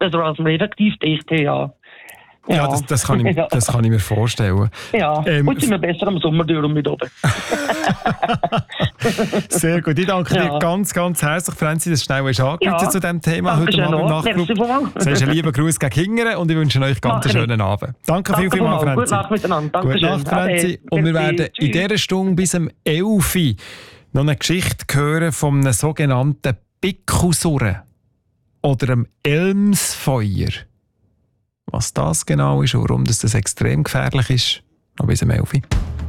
dass wir effektiv dicht haben, ja. Ja, das kann ich mir vorstellen. Ja, gut sind wir besser am Sommer durch und mit oben. Sehr gut. Ich danke dir ganz, ganz herzlich, Franzi, dass du schnell angerufen zu diesem Thema heute Abend im Nachtclub. Du hast einen lieben Gruß gegen Hingern und ich wünsche euch ganz einen schönen Abend. Danke vielmals, Franzi. Gute Nacht miteinander. Gute Nacht, Franzi. Und wir werden in dieser Stunde bis um 11 Uhr noch eine Geschichte hören von einem sogenannten Bickelsurren oder einem Elmsfeuer. Was das genau ist und warum das extrem gefährlich ist, noch bis um 11 Uhr.